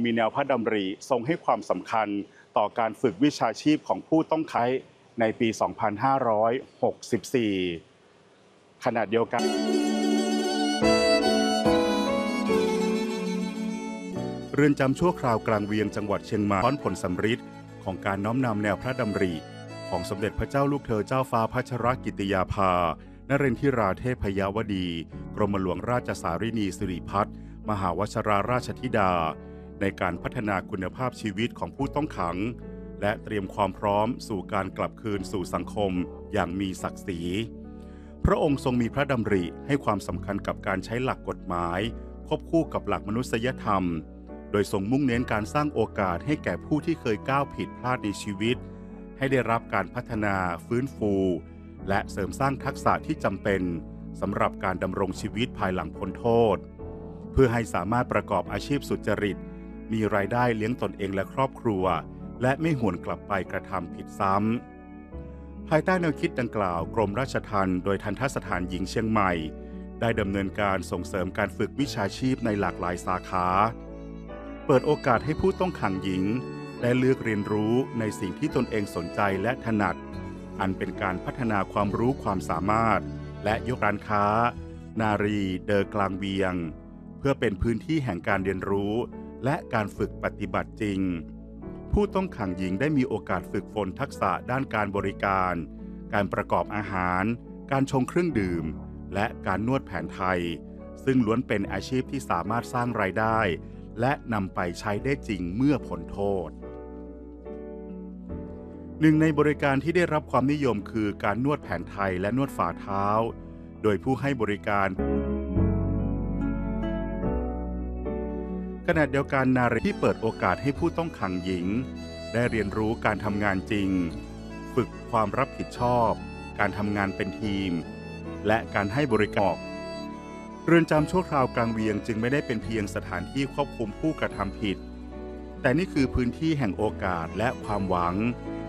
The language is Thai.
มีแนวพระดำริทรงให้ความสำคัญต่อการฝึกวิชาชีพของผู้ต้องขังในปี 2564 ขณะเดียวกันเรือนจำชั่วคราวกลางเวียงจังหวัดเชียงใหม่พ้นผลสำฤทธิ์ของการน้อมนำแนวพระดำริของสมเด็จพระเจ้าลูกเธอเจ้าฟ้าพัชรกิติยาภานเรนทิราเทพยวดีกรมหลวงราชสารินีสิริพัฒน์มหาวชิราราชธิดาในการพัฒนาคุณภาพชีวิตของผู้ต้องขังและเตรียมความพร้อมสู่การกลับคืนสู่สังคมอย่างมีศักดิ์ศรีพระองค์ทรงมีพระดำริให้ความสำคัญกับการใช้หลักกฎหมายควบคู่กับหลักมนุษยธรรมโดยทรงมุ่งเน้นการสร้างโอกาสให้แก่ผู้ที่เคยก้าวผิดพลาดในชีวิตให้ได้รับการพัฒนาฟื้นฟูและเสริมสร้างทักษะที่จำเป็นสำหรับการดำรงชีวิตภายหลังพ้นโทษเพื่อให้สามารถประกอบอาชีพสุจริตมีรายได้เลี้ยงตนเองและครอบครัวและไม่หวนกลับไปกระทำผิดซ้ำภายใต้แนวคิดดังกล่าวกรมราชทัณฑ์โดยทัณฑสถานหญิงเชียงใหม่ได้ดำเนินการส่งเสริมการฝึกวิชาชีพในหลากหลายสาขาเปิดโอกาสให้ผู้ต้องขังหญิงได้เลือกเรียนรู้ในสิ่งที่ตนเองสนใจและถนัดอันเป็นการพัฒนาความรู้ความสามารถและยกร้านค้านารีเดอกลางเวียงเพื่อเป็นพื้นที่แห่งการเรียนรู้และการฝึกปฏิบัติจริงผู้ต้องขังหญิงได้มีโอกาสฝึกฝนทักษะด้านการบริการการประกอบอาหารการชงเครื่องดื่มและการนวดแผนไทยซึ่งล้วนเป็นอาชีพที่สามารถสร้างรายได้และนำไปใช้ได้จริงเมื่อพ้นโทษหนึ่งในบริการที่ได้รับความนิยมคือการนวดแผนไทยและนวดฝ่าเท้าโดยผู้ให้บริการขณะเดียวกันนารีที่เปิดโอกาสให้ผู้ต้องขังหญิงได้เรียนรู้การทำงานจริงฝึกความรับผิดชอบการทำงานเป็นทีมและการให้บริการเรือนจำชั่วคราวกลางเวียงจึงไม่ได้เป็นเพียงสถานที่ควบคุมผู้กระทำผิดแต่นี่คือพื้นที่แห่งโอกาสและความหวัง